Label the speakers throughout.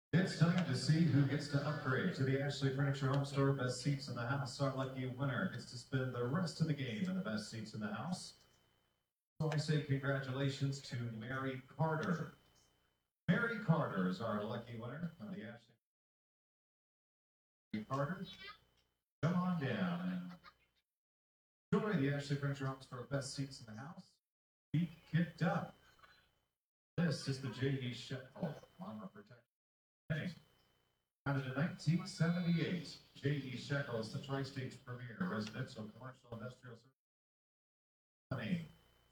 Speaker 1: It's time to see who gets to upgrade to the Ashley Furniture Home Store Best Seats in the House. Our lucky winner gets to spend the rest of the game in the best seats in the house. So I say congratulations to Mary Carter. Mary Carter is our lucky winner of the Ashley. Carter, come on down and enjoy the Ashley Furniture Home Store Best Seats in the House. Feet kicked up. This is the J.E. Shekel Armor Protection. Founded in 1978, J.E. Shekel is the Tri-State's premier residential, commercial, industrial service company.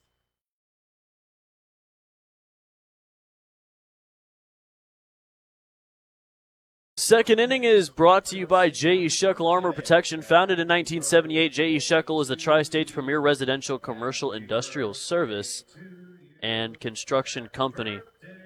Speaker 2: Second inning is brought to you by J.E. Shekel Armor Protection. Founded in 1978, J.E. Shekel is the Tri-State's premier residential, commercial, industrial service and construction company.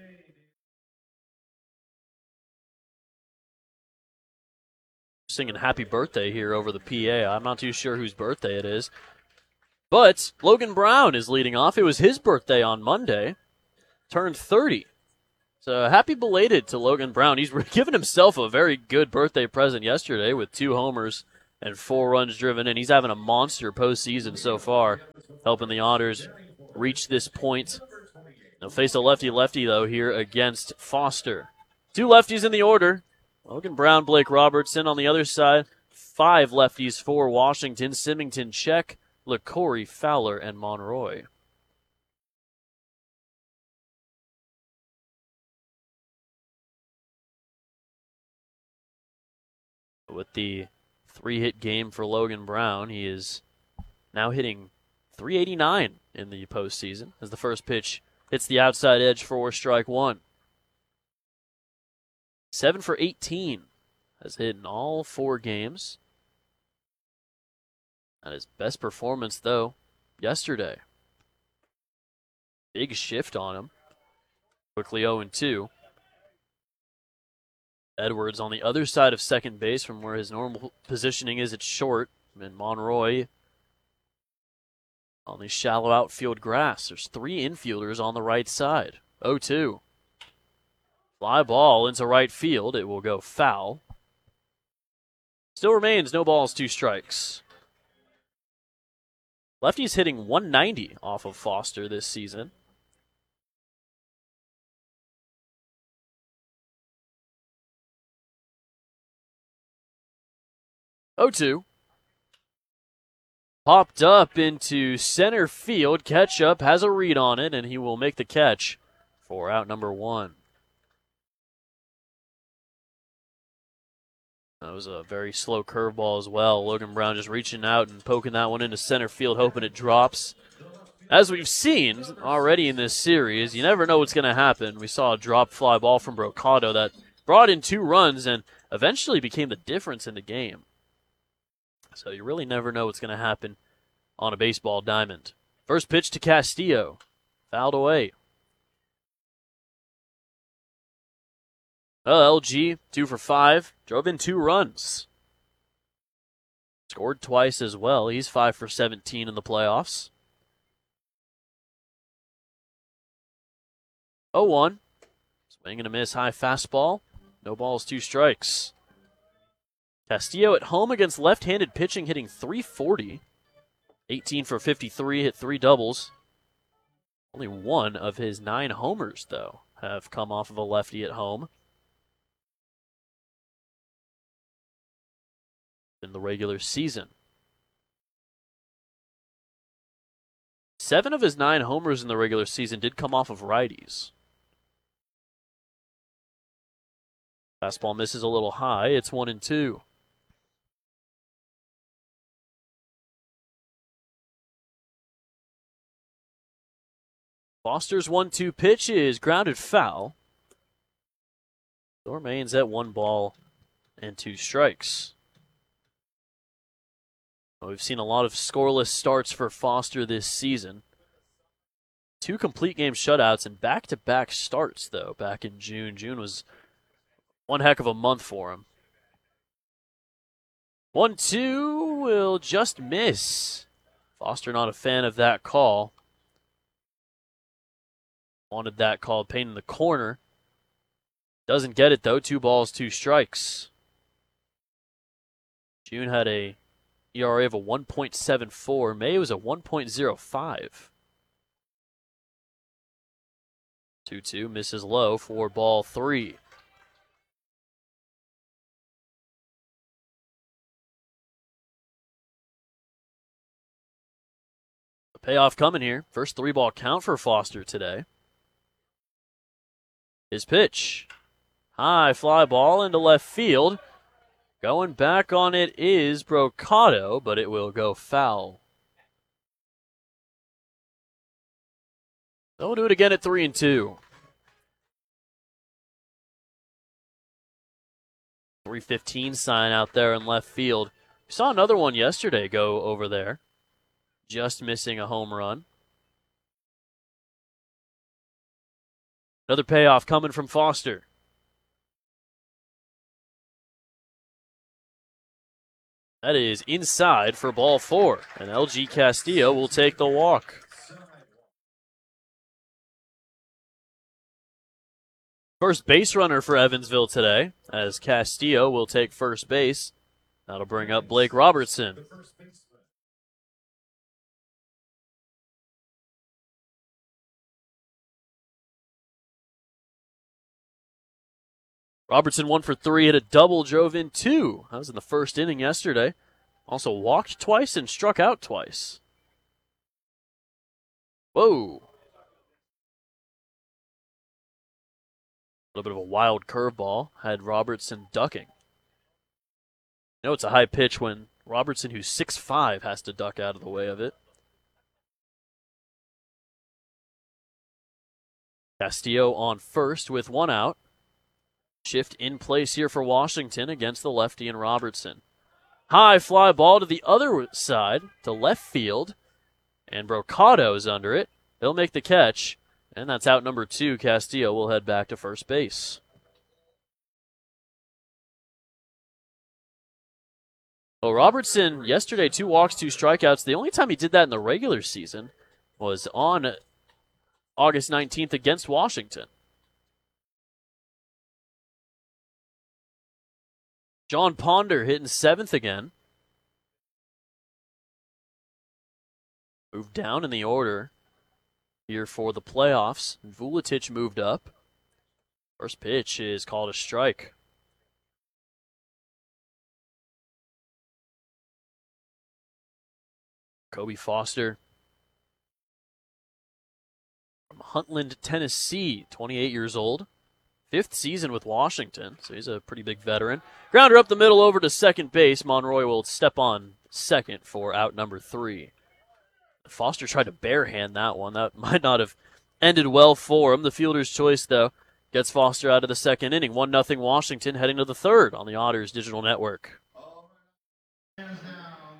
Speaker 2: Singing happy birthday here over the PA. I'm not too sure whose birthday it is. But Logan Brown is leading off. It was his birthday on Monday. Turned 30. So happy belated to Logan Brown. He's given himself a very good birthday present yesterday with 2 homers and 4 runs driven in. He's having a monster postseason so far, helping the Otters reach this point. They'll face a lefty-lefty, though, here against Foster. 2 lefties in the order. Logan Brown, Blake Robertson on the other side. 5 lefties for Washington. Symington, Check, LeCorey, Fowler, and Monroy. With the 3-hit game for Logan Brown, he is now hitting .389 in the postseason as the first pitch hits the outside edge for strike 1. 7 for 18 has hit in all 4 games. Not his best performance, though, yesterday. Big shift on him. Quickly 0-2. Edwards on the other side of second base from where his normal positioning is at short. And Monroy on the shallow outfield grass. There's 3 infielders on the right side. 0-2. Fly ball into right field. It will go foul. Still remains no balls, 2 strikes. Lefty's hitting .190 off of Foster this season. .2. Popped up into center field. Ketchup has a read on it, and he will make the catch for out number 1. That was a very slow curveball as well. Logan Brown just reaching out and poking that one into center field, hoping it drops. As we've seen already in this series, you never know what's going to happen. We saw a drop fly ball from Brocado that brought in 2 runs and eventually became the difference in the game. So you really never know what's going to happen on a baseball diamond. First pitch to Castillo. Fouled away. Well, LG, 2 for 5. Drove in 2 runs. Scored twice as well. He's 5 for 17 in the playoffs. 0-1. Swing and a miss, high fastball. No balls, 2 strikes. Castillo at home against left-handed pitching, hitting .340. 18 for 53, hit 3 doubles. Only 1 of his 9 homers, though, have come off of a lefty at home in the regular season. 7 of his 9 homers in the regular season did come off of righties. Fastball misses a little high. It's 1-2. Foster's 1-2 pitch is grounded foul. It remains at 1 ball and 2 strikes. We've seen a lot of scoreless starts for Foster this season. 2 complete game shutouts and back-to-back starts, though, back in June. June was one heck of a month for him. 1-2 will just miss. Foster not a fan of that call. Wanted that call painting the corner. Doesn't get it, though. 2 balls, 2 strikes. June had a ERA of a 1.74. May was a 1.05. 2-2, misses low for ball 3. The payoff coming here. First 3-ball count for Foster today. His pitch. High fly ball into left field. Going back on it is Brocado, but it will go foul. They'll do it again at 3-2. 315 sign out there in left field. We saw another one yesterday go over there. Just missing a home run. Another payoff coming from Foster. That is inside for ball 4, and LG Castillo will take the walk. First base runner for Evansville today, as Castillo will take first base. That'll bring up Blake Robertson. Robertson 1 for 3, hit a double, drove in 2. That was in the first inning yesterday. Also walked twice and struck out twice. Whoa. A little bit of a wild curveball had Robertson ducking. You know it's a high pitch when Robertson, who's 6'5", has to duck out of the way of it. Castillo on first with 1 out. Shift in place here for Washington against the lefty and Robertson. High fly ball to the other side, to left field, and Brocado's under it. He'll make the catch, and that's out number 2. Castillo will head back to first base. Well, Robertson, yesterday, 2 walks, 2 strikeouts. The only time he did that in the regular season was on August 19th against Washington. John Ponder hitting 7th again. Moved down in the order here for the playoffs. Vuletic moved up. First pitch is called a strike. Kobe Foster from Huntland, Tennessee, 28 years old. 5th season with Washington, so he's a pretty big veteran. Grounder up the middle over to second base. Monroy will step on second for out number 3. Foster tried to barehand that one. That might not have ended well for him. The fielder's choice, though, gets Foster out of the second inning. 1-0 Washington, heading to the third on the Otters Digital Network.
Speaker 3: Hands down.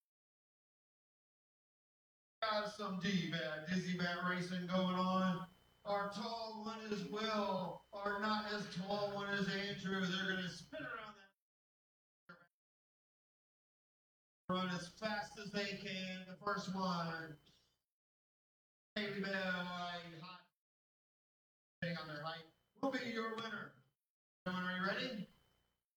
Speaker 3: Got some D-bat, dizzy bat racing going on. Our tall one is Will. Our not as tall one is Andrew. They're going to spin around that. Run as fast as they can. The first one. Baby Bell, hot. Depending on their height, will be your winner. Everyone, are you ready?